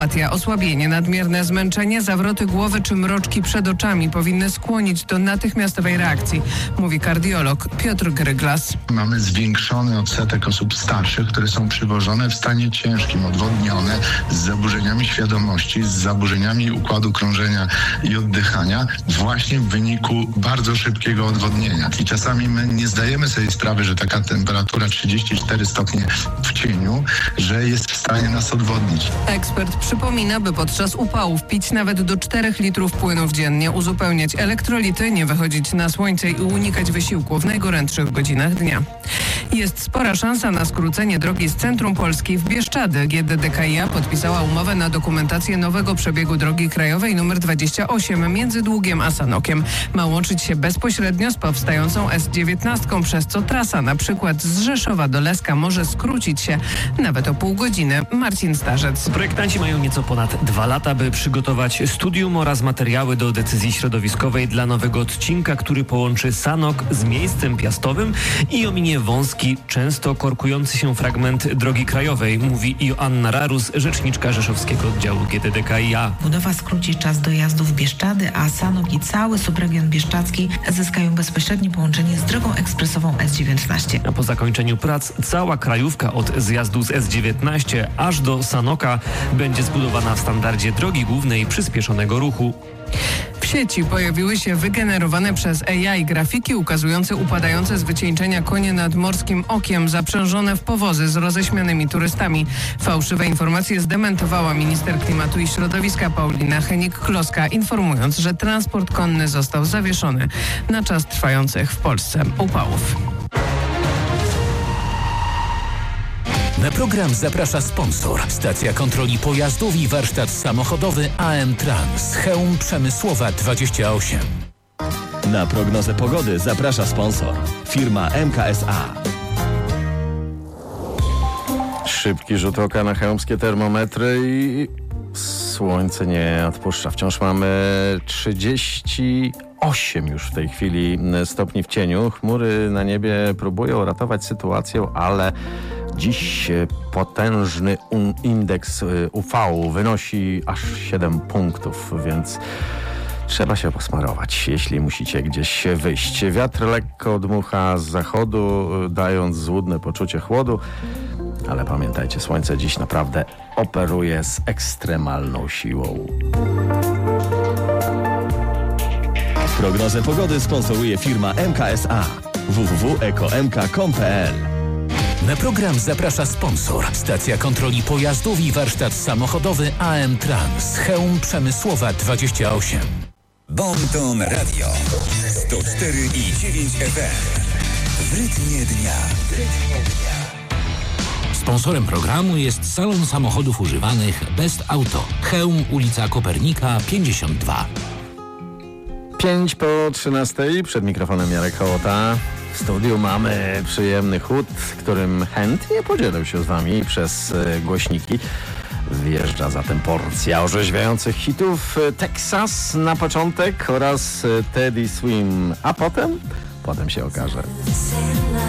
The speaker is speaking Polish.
Osłabienie, nadmierne zmęczenie, zawroty głowy czy mroczki przed oczami powinny skłonić do natychmiastowej reakcji, mówi kardiolog Piotr Gryglas. Mamy zwiększony odsetek osób starszych, które są przywożone w stanie ciężkim, odwodnione, z zaburzeniami świadomości, z zaburzeniami układu krążenia i oddychania, właśnie w wyniku bardzo szybkiego odwodnienia. I czasami my nie zdajemy sobie sprawy, że taka temperatura 34 stopnie w cieniu, że jest w stanie nas odwodnić. Ekspert przypomina, by podczas upałów pić nawet do 4 litrów płynów dziennie, uzupełniać elektrolity, nie wychodzić na słońce i unikać wysiłku w najgorętszych godzinach dnia. Jest spora szansa na skrócenie drogi z centrum Polski w Bieszczady. GDDKiA podpisała umowę na dokumentację nowego przebiegu drogi krajowej nr 28 między Długiem a Sanokiem. Ma łączyć się bezpośrednio z powstającą S19, przez co trasa na przykład z Rzeszowa do Leska może skrócić się nawet o pół godziny. Marcin Starzec. Projektanci mają nieco ponad 2 lata, by przygotować studium oraz materiały do decyzji środowiskowej dla nowego odcinka, który połączy Sanok z miejscem piastowym i ominie wąski, często korkujący się fragment drogi krajowej, mówi Joanna Rarus, rzeczniczka rzeszowskiego oddziału GDDKiA. Budowa skróci czas dojazdu w Bieszczady, a Sanok i cały subregion bieszczadzki zyskają bezpośrednie połączenie z drogą ekspresową S19. A po zakończeniu prac cała krajówka od zjazdu z S19 aż do Sanoka będzie zbudowana w standardzie drogi głównej przyspieszonego ruchu. W sieci pojawiły się wygenerowane przez AI grafiki ukazujące upadające z wycieńczenia konie nad Morskim Okiem zaprzężone w powozy z roześmianymi turystami. Fałszywe informacje zdementowała minister klimatu i środowiska Paulina Henik-Kloska, informując, że transport konny został zawieszony na czas trwających w Polsce upałów. Na program zaprasza sponsor. Stacja kontroli pojazdów i warsztat samochodowy AM Trans. Chełm Przemysłowa 28. Na prognozę pogody zaprasza sponsor. Firma MKSA. Szybki rzut oka na chełmskie termometry i słońce nie odpuszcza. Wciąż mamy 38 już w tej chwili stopni w cieniu. Chmury na niebie próbują ratować sytuację, ale dziś potężny indeks UV wynosi aż 7 punktów, więc trzeba się posmarować, jeśli musicie gdzieś wyjść. Wiatr lekko dmucha z zachodu, dając złudne poczucie chłodu, ale pamiętajcie, słońce dziś naprawdę operuje z ekstremalną siłą. Prognozę pogody sponsoruje firma MKSA. www.ekomk.pl. Na program zaprasza sponsor. Stacja kontroli pojazdów i warsztat samochodowy AM Trans. Chełm Przemysłowa 28. Bonton Radio 104,9 FM. W rytmie dnia. Sponsorem programu jest salon samochodów używanych Best Auto. Chełm, ulica Kopernika 52. 5 po 13. Przed mikrofonem Jarek Hołota. W studiu mamy przyjemny chód, którym chętnie podzielę się z wami przez głośniki. Wjeżdża zatem porcja orzeźwiających hitów. Texas na początek oraz Teddy Swim, a potem się okaże.